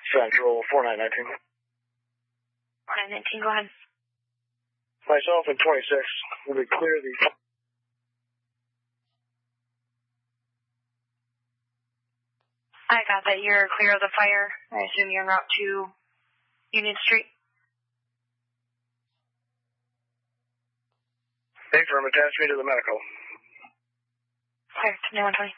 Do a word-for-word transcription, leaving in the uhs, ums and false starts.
Central, four nine one nine. four nine one nine, go ahead. Myself and twenty-six will be clear the... I got that. You're clear of the fire. I assume you're en route to Union Street. Hey, firm, attach me to the medical. Fire to one twenty.